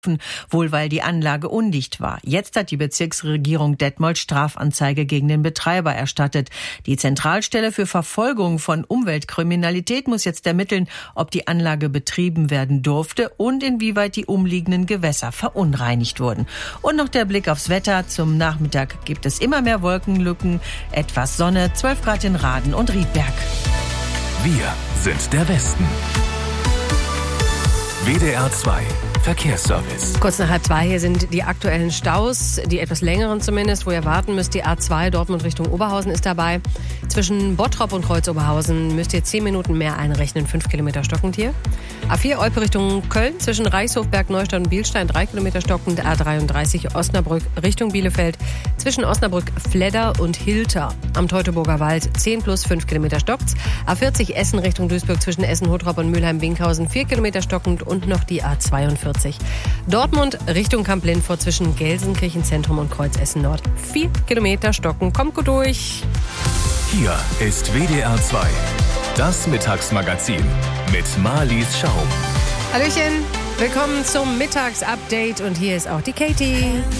wohl weil die Anlage undicht war. Jetzt hat die Bezirksregierung Detmold Strafanzeige gegen den Betreiber erstattet. Die Zentralstelle für Verfolgung von Umweltkriminalität muss jetzt ermitteln, ob die Anlage betrieben werden durfte und inwieweit die umliegenden Gewässer verunreinigt wurden. Und noch der Blick aufs Wetter. Zum Nachmittag gibt es immer mehr Wolkenlücken, etwas Sonne, 12 Grad in Rahden und Riedberg. Wir sind der Westen. WDR 2 Verkehrsservice. Kurz nach H2, hier sind die aktuellen Staus, die etwas längeren zumindest, wo ihr warten müsst. Die A2 Dortmund Richtung Oberhausen ist dabei. Zwischen Bottrop und Kreuz-Oberhausen müsst ihr 10 Minuten mehr einrechnen, 5 Kilometer stockend hier. A4 Olpe Richtung Köln, zwischen Reichshofberg, Neustadt und Bielstein 3 Kilometer stockend. A33 Osnabrück Richtung Bielefeld, zwischen Osnabrück, Fledder und Hilter am Teutoburger Wald 10 plus 5 Kilometer stockt. A40 Essen Richtung Duisburg, zwischen Essen, Hottrop und Mülheim-Winkhausen 4 Kilometer stockend und noch die A42. Dortmund Richtung Kamp-Lindfort zwischen Gelsenkirchen-Zentrum und Kreuz-Essen Nord. 4 Kilometer stocken. Kommt gut durch. Hier ist WDR 2, das Mittagsmagazin mit Marlies Schaum. Hallöchen, willkommen zum Mittagsupdate und hier ist auch die Katie.